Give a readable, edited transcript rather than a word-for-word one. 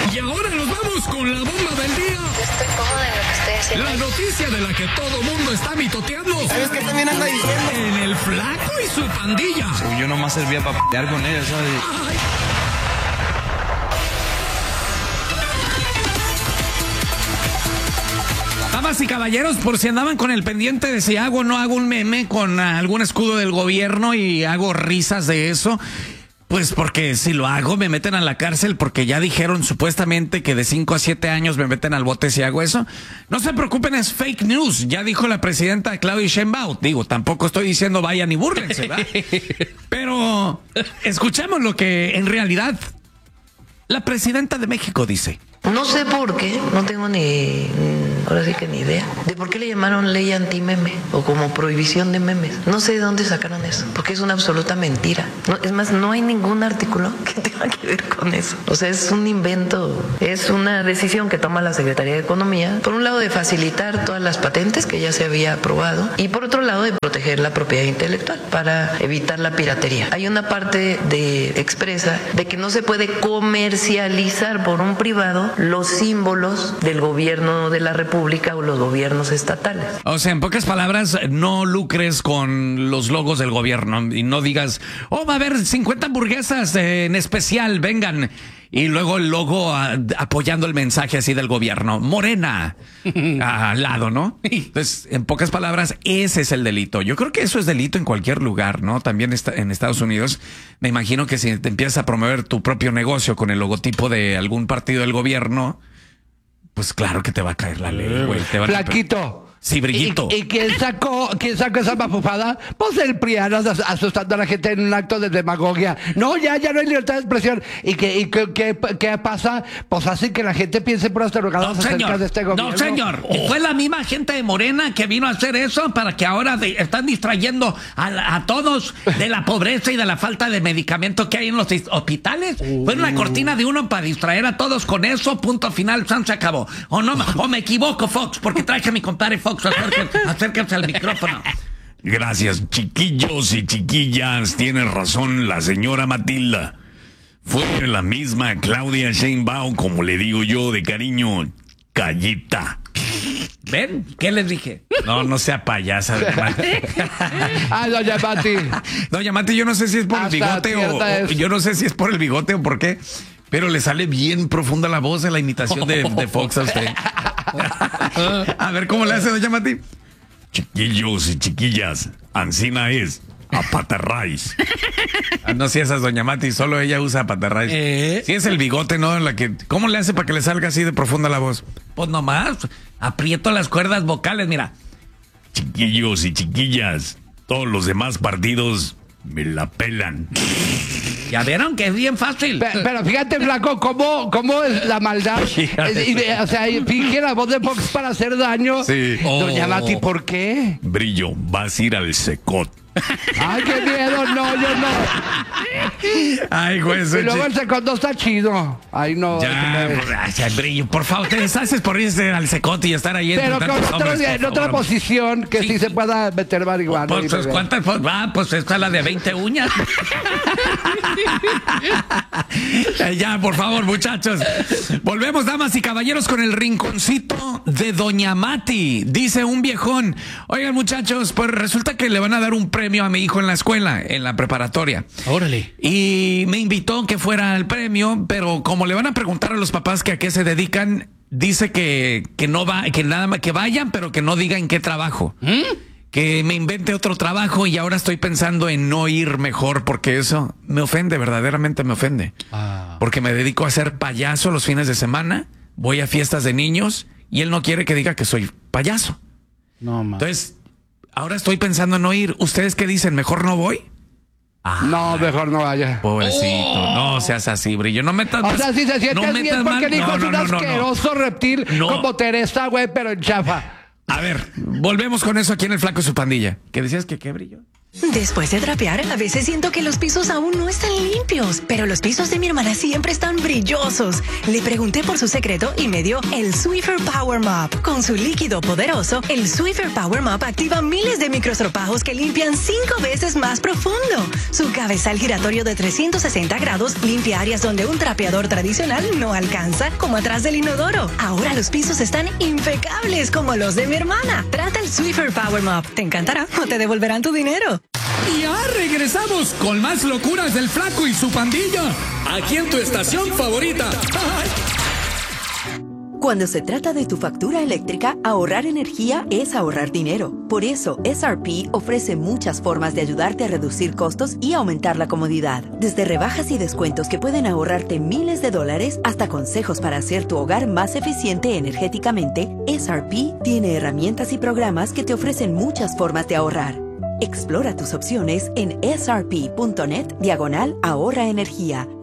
Y ahora nos vamos con la bomba del día. Yo estoy cómoda en lo que estoy haciendo. La noticia de la que todo mundo está mitoteando. ¿Sabes qué también anda diciendo? En el Flaco y su pandilla. Yo nomás servía para pelear con ellos, ¿sabes? Ay. Damas y caballeros, por si andaban con el pendiente de si hago o no hago un meme con algún escudo del gobierno y hago risas de eso, pues porque si lo hago me meten a la cárcel porque ya dijeron supuestamente que de 5 a 7 años me meten al bote si hago eso. No se preocupen, es fake news, ya dijo la presidenta Claudia Sheinbaum. Digo, tampoco estoy diciendo vayan y búrlense, ¿verdad? Pero escuchemos lo que en realidad la presidenta de México dice. No sé por qué, no tengo ahora sí que ni idea, de por qué le llamaron ley anti-meme o como prohibición de memes. No sé de dónde sacaron eso, porque es una absoluta mentira. No, es más, no hay ningún artículo que tenga que ver con eso. O sea, es un invento, es una decisión que toma la Secretaría de Economía, por un lado de facilitar todas las patentes que ya se había aprobado y por otro lado de proteger la propiedad intelectual para evitar la piratería. Hay una parte expresa de que no se puede comercializar por un privado los símbolos del gobierno de la República o los gobiernos estatales. O sea, en pocas palabras, no lucres con los logos del gobierno y no digas, oh, va a haber 50 hamburguesas en especial, vengan. Y luego el logo apoyando el mensaje así del gobierno. Morena al lado, ¿no? Entonces, en pocas palabras, ese es el delito. Yo creo que eso es delito en cualquier lugar, ¿no? También en Estados Unidos. Me imagino que si te empiezas a promover tu propio negocio con el logotipo de algún partido del gobierno, pues claro que te va a caer la ley, güey. Flaquito. Sí, Brillito. ¿Y quién sacó esa mafufada? Pues el PRIAN asustando a la gente en un acto de demagogia. No, ya no hay libertad de expresión. ¿Y qué pasa? Pues hace que la gente piense por hasta drogados acerca de este gobierno. No, señor. Fue la misma gente de Morena que vino a hacer eso para que ahora están distrayendo a todos de la pobreza y de la falta de medicamento que hay en los hospitales. Fue una cortina de uno para distraer a todos con eso. Punto final, se acabó. O me equivoco, Fox, porque traje a mi compadre Fox. Acérquense al micrófono. Gracias, chiquillos y chiquillas. Tiene razón la señora Matilda. Fue la misma Claudia Sheinbaum, como le digo yo de cariño, Callita. ¿Ven? ¿Qué les dije? No sea payasa. Ay, doña Mati. Doña Mati, yo no sé si es por el bigote o yo no sé si es por el bigote o por qué, pero le sale bien profunda la voz de la imitación de Fox a usted. A ver, ¿cómo le hace, doña Mati? Chiquillos y chiquillas, Ancina es a patarraíz. No, si esa es doña Mati, solo ella usa patarraíz. Si es el bigote, ¿no? ¿Cómo le hace para que le salga así de profunda la voz? Pues nomás, aprieto las cuerdas vocales, mira. Chiquillos y chiquillas, todos los demás partidos me la pelan. ¿Ya vieron que es bien fácil? Pero fíjate, Flaco, cómo es la maldad. O sea, finge la voz de Fox para hacer daño. Sí. Doña Mati, ¿por qué? Brillo, vas a ir al secot. Ay, qué miedo, no, yo no. Ay, güey. Y luego el secot no está chido. Ay, no. Ya, Brillo, por favor, te deshaces por irse al secot y estar ahí. Pero en otra posición que sí se pueda meter marihuana. Pues, ¿cuántas? Pues esta es la de 20 uñas. Ya, por favor, muchachos. Volvemos, damas y caballeros, con el rinconcito de doña Mati. Dice un viejón: oigan, muchachos, pues resulta que le van a dar un premio a mi hijo en la escuela, en la preparatoria. Órale. Y me invitó que fuera al premio, pero como le van a preguntar a los papás que a qué se dedican, dice que no va, que nada más que vayan, pero que no digan qué trabajo. Que me invente otro trabajo, y ahora estoy pensando en no ir mejor, porque eso me ofende, verdaderamente me ofende. Porque me dedico a ser payaso los fines de semana, voy a fiestas de niños y él no quiere que diga que soy payaso. No, man. Entonces, ahora estoy pensando en no ir. ¿Ustedes qué dicen? ¿Mejor no voy? No, mejor no vaya. Pobrecito, no seas así, Brillo. No metas más. O sea, si se siente no bien porque el hijo es un asqueroso reptil como Teresa, güey, pero en chafa. A ver, volvemos con eso aquí en el Flaco y su pandilla. ¿Qué decías que qué, Brillo? Después de trapear, a veces siento que los pisos aún no están limpios, pero los pisos de mi hermana siempre están brillosos. Le pregunté por su secreto y me dio el Swiffer Power Mop. Con su líquido poderoso, el Swiffer Power Mop activa miles de microestropajos que limpian 5 veces más profundo. Su cabezal giratorio de 360 grados limpia áreas donde un trapeador tradicional no alcanza, como atrás del inodoro. Ahora los pisos están impecables como los de mi hermana. Trata el Swiffer Power Mop. Te encantará o te devolverán tu dinero. Y ya regresamos con más locuras del Flaco y su pandilla, aquí en tu estación favorita. Cuando se trata de tu factura eléctrica, ahorrar energía es ahorrar dinero. Por eso, SRP ofrece muchas formas de ayudarte a reducir costos y aumentar la comodidad. Desde rebajas y descuentos que pueden ahorrarte miles de dólares hasta consejos para hacer tu hogar más eficiente energéticamente, SRP tiene herramientas y programas que te ofrecen muchas formas de ahorrar. Explora tus opciones en srp.net/ahorra energía.